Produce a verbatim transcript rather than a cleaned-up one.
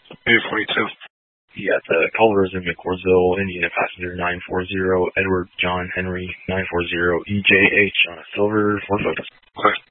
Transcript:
eight forty-two. Yeah, the Culver's in McCoursville, Indiana passenger nine four zero, Edward John Henry nine four zero, E J H on a silver Ford Focus. Okay.